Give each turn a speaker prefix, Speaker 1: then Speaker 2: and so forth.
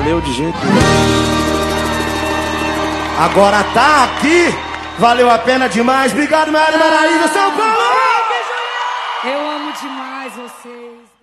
Speaker 1: valeu de jeito nenhum. Agora tá aqui, valeu a pena demais. Obrigado, Mari Maraíza, São Paulo!
Speaker 2: Eu amo demais vocês.